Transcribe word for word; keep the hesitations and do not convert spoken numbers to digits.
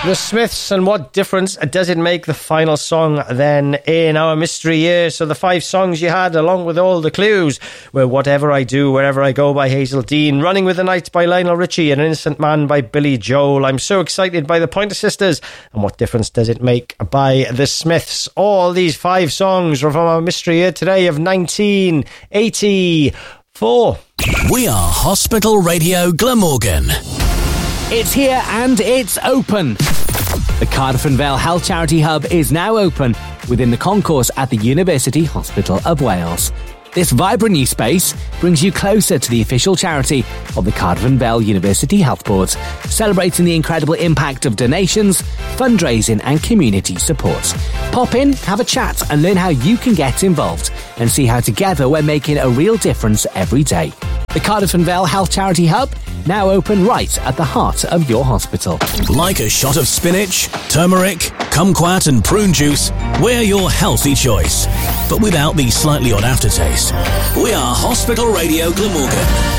The Smiths, and what difference does it make, the final song then in our mystery year? So the five songs you had, along with all the clues, were Whatever I Do, Wherever I Go by Hazel Dean, Running with the Night by Lionel Richie, and An Innocent Man by Billy Joel. I'm so excited by the Pointer Sisters, and What Difference Does It Make by the Smiths. All these five songs are from our mystery year today of nineteen eighty-four. We are Hospital Radio Glamorgan. It's here and it's open. The Cardiff and Vale Health Charity Hub is now open within the concourse at the University Hospital of Wales. This vibrant new space brings you closer to the official charity of the Cardiff and Vale University Health Board, celebrating the incredible impact of donations, fundraising and community support. Pop in, have a chat and learn how you can get involved and see how together we're making a real difference every day. The Cardiff and Vale Health Charity Hub, now open right at the heart of your hospital. Like a shot of spinach, turmeric, kumquat and prune juice, we're your healthy choice. But without the slightly odd aftertaste. We are Hospital Radio Glamorgan.